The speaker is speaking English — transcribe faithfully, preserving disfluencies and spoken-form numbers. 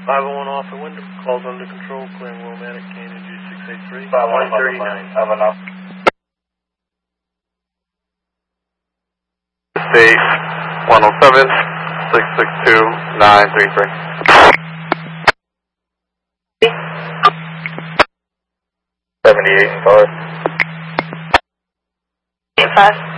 five oh one off the window. Calls under control. Clearing Willimantic, K N G six eight three. one thirty-nine. Have enough. State one oh seven, six six two, nine three three. seventy-eight, sorry. eight five.